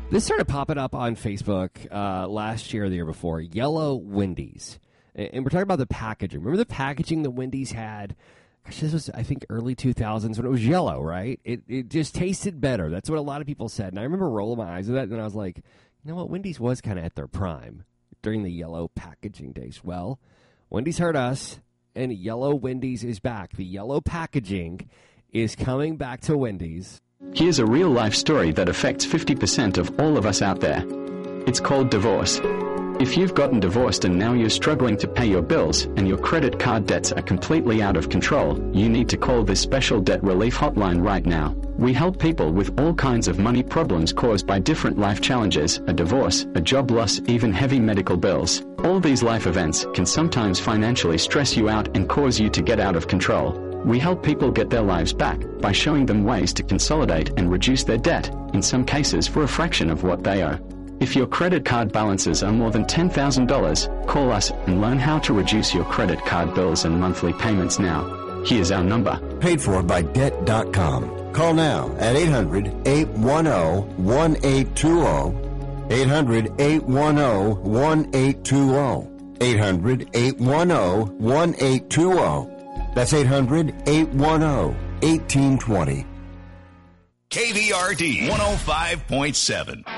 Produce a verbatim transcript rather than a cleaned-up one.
This started popping up on Facebook uh, last year or the year before. Yellow Wendy's. And we're talking about the packaging. Remember the packaging that Wendy's had? Gosh, this was, I think, early two thousands when it was yellow, right? It it just tasted better. That's what a lot of people said. And I remember rolling my eyes at that, and I was like, you know what? Wendy's was kind of at their prime during the yellow packaging days. Well, Wendy's heard us, and yellow Wendy's is back. The yellow packaging is coming back to Wendy's. Here's a real-life story that affects fifty percent of all of us out there. It's called divorce. If you've gotten divorced and now you're struggling to pay your bills and your credit card debts are completely out of control, you need to call this special debt relief hotline right now. We help people with all kinds of money problems caused by different life challenges, a divorce, a job loss, even heavy medical bills. All these life events can sometimes financially stress you out and cause you to get out of control. We help people get their lives back by showing them ways to consolidate and reduce their debt, in some cases for a fraction of what they owe. If your credit card balances are more than ten thousand dollars, call us and learn how to reduce your credit card bills and monthly payments now. Here's our number. Paid for by debt dot com. Call now at eight hundred, eight one zero, one eight two zero. eight hundred, eight one zero, one eight two zero. eight hundred, eight one zero, one eight two zero. That's eight hundred, eight one zero, one eight two zero. K V R D one oh five point seven.